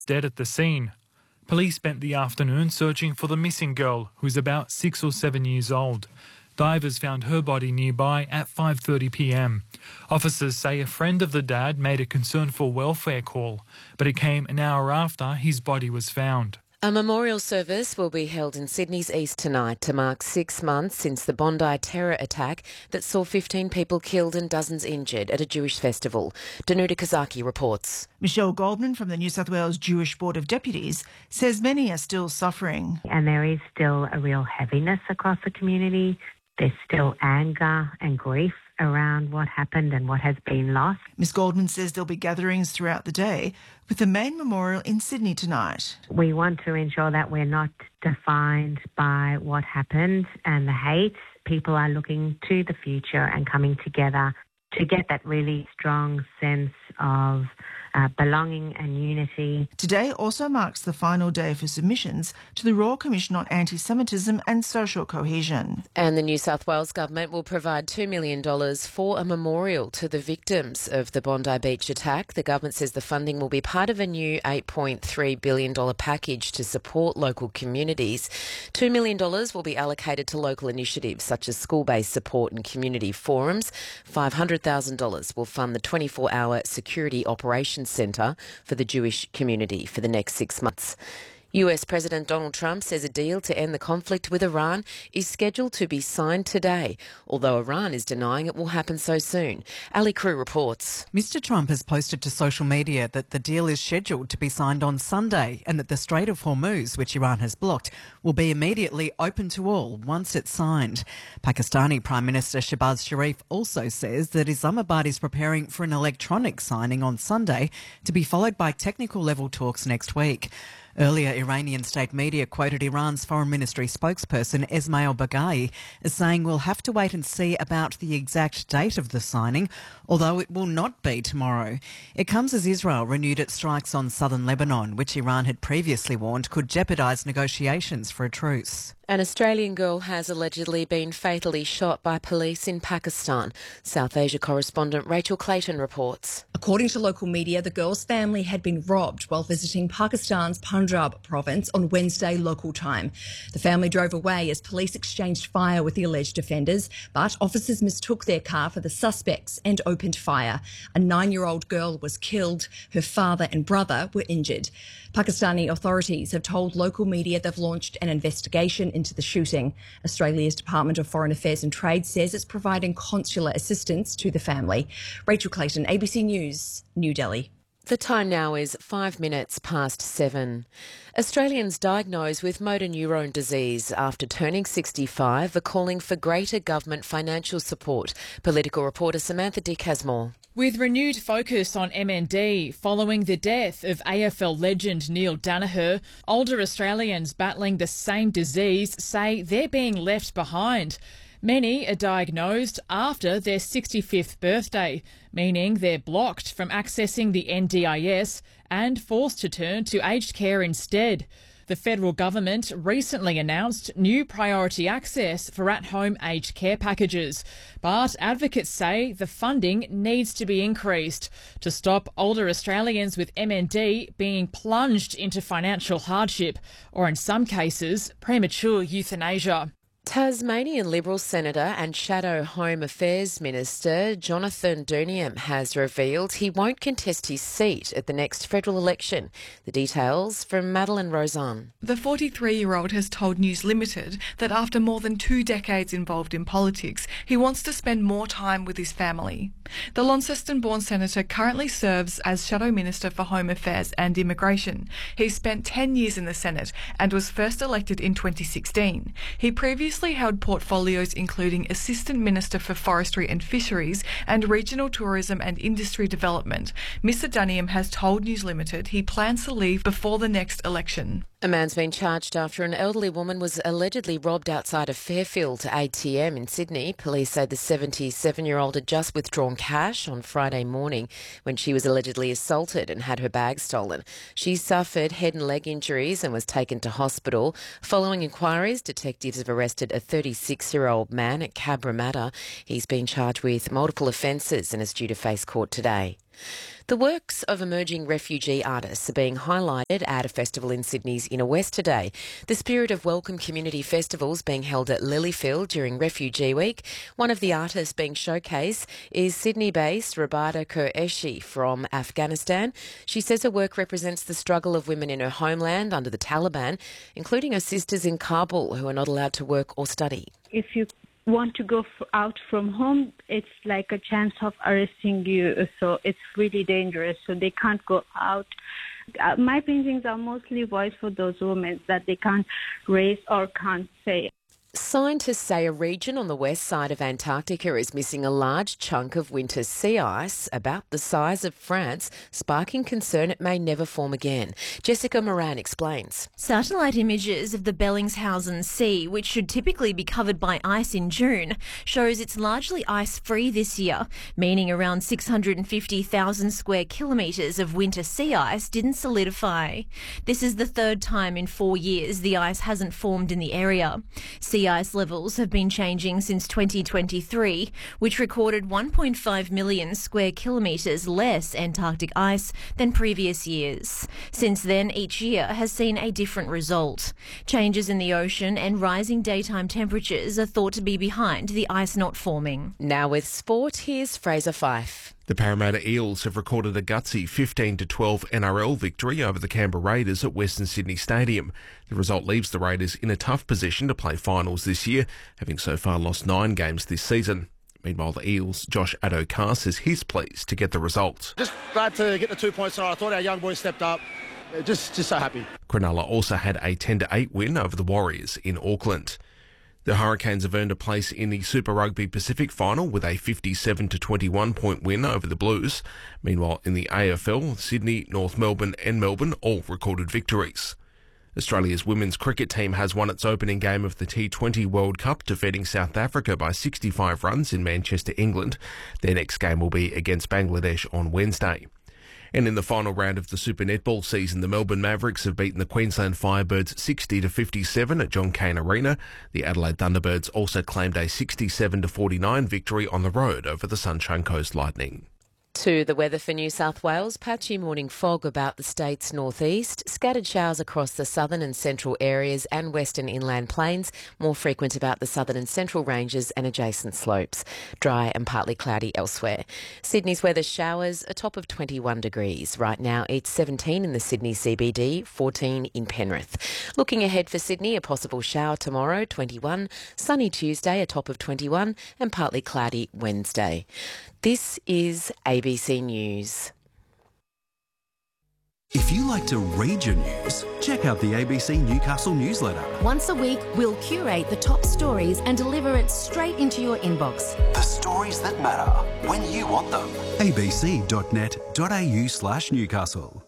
dead at the scene. Police spent the afternoon searching for the missing girl, who's about 6 or 7 years old. Divers found her body nearby at 5:30 p.m. Officers say a friend of the dad made a concern for welfare call, but it came an hour after his body was found. A memorial service will be held in Sydney's east tonight to mark 6 months since the Bondi terror attack that saw 15 people killed and dozens injured at a Jewish festival. Danuta Kazaki reports. Michelle Goldman from the New South Wales Jewish Board of Deputies says many are still suffering. And there is still a real heaviness across the community. There's still anger and grief around what happened and what has been lost. Ms Goldman says there'll be gatherings throughout the day, with the main memorial in Sydney tonight. We want to ensure that we're not defined by what happened and the hate. People are looking to the future and coming together to get that really strong sense of belonging and unity. Today also marks the final day for submissions to the Royal Commission on Anti-Semitism and Social Cohesion. And the New South Wales Government will provide $2 million for a memorial to the victims of the Bondi Beach attack. The government says the funding will be part of a new $8.3 billion package to support local communities. $2 million will be allocated to local initiatives such as school-based support and community forums. $500,000 will fund the 24-hour security operations centre for the Jewish community for the next 6 months. US President Donald Trump says a deal to end the conflict with Iran is scheduled to be signed today, although Iran is denying it will happen so soon. Ali Crew reports. Mr Trump has posted to social media that the deal is scheduled to be signed on Sunday and that the Strait of Hormuz, which Iran has blocked, will be immediately open to all once it's signed. Pakistani Prime Minister Shehbaz Sharif also says that Islamabad is preparing for an electronic signing on Sunday to be followed by technical level talks next week. Earlier, Iranian state media quoted Iran's Foreign Ministry spokesperson Esmail Baghai as saying we'll have to wait and see about the exact date of the signing, although it will not be tomorrow. It comes as Israel renewed its strikes on southern Lebanon, which Iran had previously warned could jeopardise negotiations for a truce. An Australian girl has allegedly been fatally shot by police in Pakistan. South Asia correspondent Rachel Clayton reports. According to local media, the girl's family had been robbed while visiting Pakistan's Punjab province on Wednesday local time. The family drove away as police exchanged fire with the alleged offenders, but officers mistook their car for the suspects and opened fire. A 9-year-old girl was killed. Her father and brother were injured. Pakistani authorities have told local media they've launched an investigation into the shooting. Australia's Department of Foreign Affairs and Trade says it's providing consular assistance to the family. Rachel Clayton, ABC News, New Delhi. The time now is 5 minutes past 7. Australians diagnosed with motor neurone disease after turning 65 are calling for greater government financial support. Political reporter Samantha Dick has more. With renewed focus on MND following the death of AFL legend Neil Danaher, older Australians battling the same disease say they're being left behind. Many are diagnosed after their 65th birthday, meaning they're blocked from accessing the NDIS and forced to turn to aged care instead. The federal government recently announced new priority access for at-home aged care packages, but advocates say the funding needs to be increased to stop older Australians with MND being plunged into financial hardship or, in some cases, premature euthanasia. Tasmanian Liberal Senator and Shadow Home Affairs Minister Jonathan Duniam has revealed he won't contest his seat at the next federal election. The details from Madeline Rosan. The 43-year-old has told News Limited that after more than 2 decades involved in politics, he wants to spend more time with his family. The Launceston-born senator currently serves as Shadow Minister for Home Affairs and Immigration. He spent 10 years in the Senate and was first elected in 2016. He previously held portfolios including Assistant Minister for Forestry and Fisheries and Regional Tourism and Industry Development. Mr Duniam has told News Limited he plans to leave before the next election. A man's been charged after an elderly woman was allegedly robbed outside of Fairfield ATM in Sydney. Police say the 77-year-old had just withdrawn cash on Friday morning when she was allegedly assaulted and had her bag stolen. She suffered head and leg injuries and was taken to hospital. Following inquiries, detectives have arrested a 36-year-old man at Cabramatta. He's been charged with multiple offences and is due to face court today. The works of emerging refugee artists are being highlighted at a festival in Sydney's Inner West today. The Spirit of Welcome Community Festival's being held at Lilyfield during Refugee Week. One of the artists being showcased is Sydney-based Rabada Qureshi from Afghanistan. She says her work represents the struggle of women in her homeland under the Taliban, including her sisters in Kabul who are not allowed to work or study. If you want to go out from home, it's like a chance of arresting you, so it's really dangerous, so they can't go out. My paintings are mostly voice for those women that they can't raise or can't say. Scientists say a region on the west side of Antarctica is missing a large chunk of winter sea ice about the size of France, sparking concern it may never form again. Jessica Moran explains. Satellite images of the Bellingshausen Sea, which should typically be covered by ice in June, shows it's largely ice-free this year, meaning around 650,000 square kilometres of winter sea ice didn't solidify. This is the third time in 4 years the ice hasn't formed in the area. Sea ice levels have been changing since 2023, which recorded 1.5 million square kilometres less Antarctic ice than previous years. Since then, each year has seen a different result. Changes in the ocean and rising daytime temperatures are thought to be behind the ice not forming. Now with sport, here's Fraser Fife. The Parramatta Eels have recorded a gutsy 15-12 NRL victory over the Canberra Raiders at Western Sydney Stadium. The result leaves the Raiders in a tough position to play finals this year, having so far lost 9 games this season. Meanwhile, the Eels' Josh Addo-Carr says he's pleased to get the result. Just glad to get the 2 points. I thought our young boys stepped up. Just so happy. Cronulla also had a 10-8 win over the Warriors in Auckland. The Hurricanes have earned a place in the Super Rugby Pacific final with a 57-21 point win over the Blues. Meanwhile, in the AFL, Sydney, North Melbourne and Melbourne all recorded victories. Australia's women's cricket team has won its opening game of the T20 World Cup, defeating South Africa by 65 runs in Manchester, England. Their next game will be against Bangladesh on Wednesday. And in the final round of the Super Netball season, the Melbourne Mavericks have beaten the Queensland Firebirds 60-57 at John Cain Arena. The Adelaide Thunderbirds also claimed a 67-49 victory on the road over the Sunshine Coast Lightning. To the weather for New South Wales, patchy morning fog about the state's northeast, scattered showers across the southern and central areas and western inland plains, more frequent about the southern and central ranges and adjacent slopes. Dry and partly cloudy elsewhere. Sydney's weather showers, a top of 21 degrees. Right now it's 17 in the Sydney CBD, 14 in Penrith. Looking ahead for Sydney, a possible shower tomorrow, 21, sunny Tuesday, a top of 21 and partly cloudy Wednesday. This is ABC News. If you like to read your news, check out the ABC Newcastle newsletter. Once a week, we'll curate the top stories and deliver it straight into your inbox. The stories that matter when you want them. abc.net.au/Newcastle.